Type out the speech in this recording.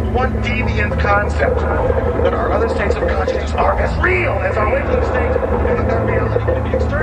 from one deviant concept that our other states of consciousness are as real as our waking state, and that their reality to be external.